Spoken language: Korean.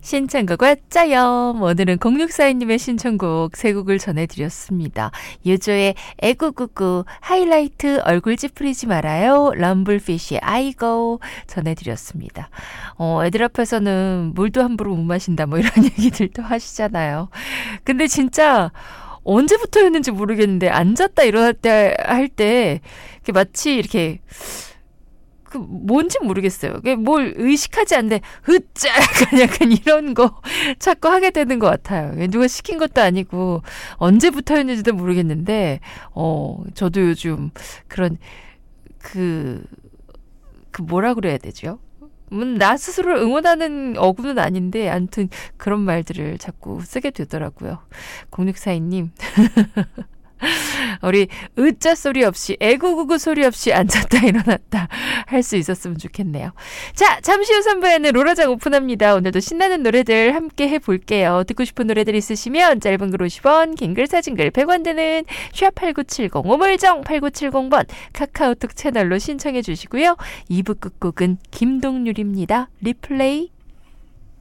신청곡과 짜염. 오늘은 0642님의 신청곡 세 곡을 전해드렸습니다. 유조의 애구구구, 하이라이트 얼굴 찌푸리지 말아요, 럼블피쉬의 아이고 전해드렸습니다. 애들 앞에서는 물도 함부로 못 마신다 뭐 이런 얘기들도 하시잖아요. 근데 진짜 언제부터였는지 모르겠는데 앉았다 일어날 때 할 때 마치 이렇게 뭔지 모르겠어요. 뭘 의식하지 않는데 흐짜 약간 이런 거 자꾸 하게 되는 것 같아요. 누가 시킨 것도 아니고 언제부터였는지도 모르겠는데 저도 요즘 그런 뭐라 그래야 되죠? 나 스스로를 응원하는 어구는 아닌데 아무튼 그런 말들을 자꾸 쓰게 되더라고요. 0642님 우리 으짜 소리 없이 애구구구 소리 없이 앉았다 일어났다 할 수 있었으면 좋겠네요. 자, 잠시 후 3부에는 롤러장 오픈합니다. 오늘도 신나는 노래들 함께 해볼게요. 듣고 싶은 노래들 있으시면 짧은 글 50원, 긴 글 사진 글 100원 드는 샵8970 오물정 8970번 카카오톡 채널로 신청해 주시고요. 2부 끝곡은 김동률입니다. 리플레이.